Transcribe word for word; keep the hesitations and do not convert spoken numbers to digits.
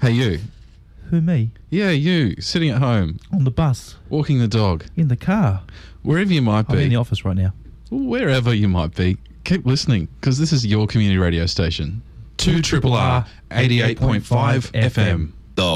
Hey, you. Who, me? Yeah, you. Sitting at home. On the bus. Walking the dog. In the car. Wherever you might be. I'm in the office right now. Wherever you might be. Keep listening, because this is your community radio station. two R R R eighty-eight point five F M.